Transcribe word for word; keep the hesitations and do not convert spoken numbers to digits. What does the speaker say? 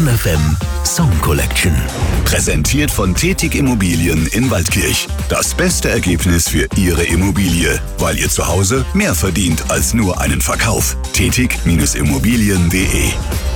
Fun F M Song Collection. Präsentiert von Tetig Immobilien in Waldkirch. Das beste Ergebnis für Ihre Immobilie, weil ihr zu Hause mehr verdient als nur einen Verkauf. tetig Immobilien punkt de